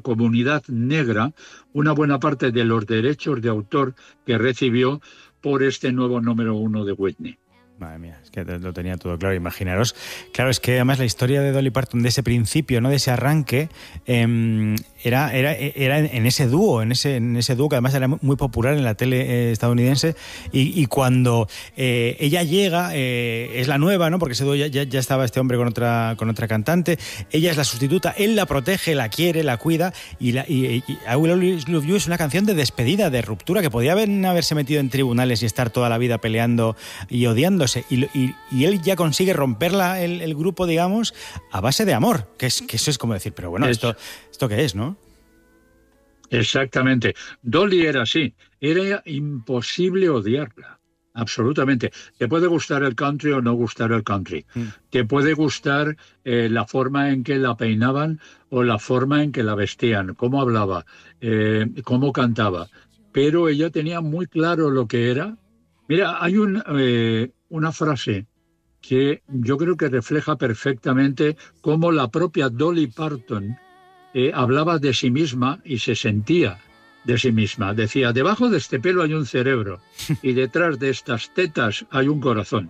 comunidad negra una buena parte de los derechos de autor que recibió por este nuevo número 1 de Whitney. Madre mía, es que lo tenía todo claro. Imaginaros, claro, es que además la historia de Dolly Parton, de ese principio, ¿no?, de ese arranque, era en ese dúo, que además era muy popular en la tele estadounidense, y cuando ella llega, es la nueva, ¿no?, porque ese dúo ya estaba este hombre con otra cantante, ella es la sustituta, él la protege, la quiere, la cuida, y I Will Always Love You es una canción de despedida, de ruptura, que podía haberse metido en tribunales y estar toda la vida peleando y odiando. Y él ya consigue romper el grupo, digamos, a base de amor, que eso es como decir, pero bueno, ¿esto qué es, no? Exactamente. Dolly era así, era imposible odiarla, absolutamente. Te puede gustar el country o no gustar el country, te puede gustar la forma en que la peinaban o la forma en que la vestían, cómo hablaba, cómo cantaba, pero ella tenía muy claro lo que era. Mira, hay una frase que yo creo que refleja perfectamente cómo la propia Dolly Parton hablaba de sí misma y se sentía de sí misma. Decía, debajo de este pelo hay un cerebro y detrás de estas tetas hay un corazón.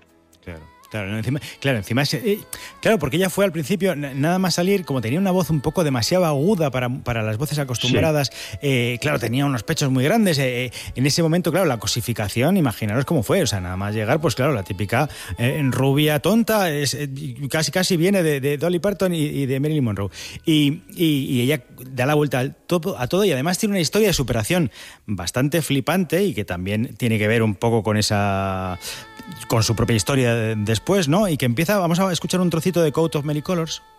Claro, porque ella fue al principio, nada más salir, como tenía una voz un poco demasiado aguda para las voces acostumbradas, sí. Claro, tenía unos pechos muy grandes, en ese momento, claro, la cosificación, imaginaros cómo fue, o sea, nada más llegar, pues claro, la típica rubia tonta, casi viene de Dolly Parton y de Marilyn Monroe, y ella da la vuelta a todo, y además tiene una historia de superación bastante flipante, y que también tiene que ver un poco con su propia historia después, ¿no? Y que empieza, vamos a escuchar un trocito de Coat of Many Colors.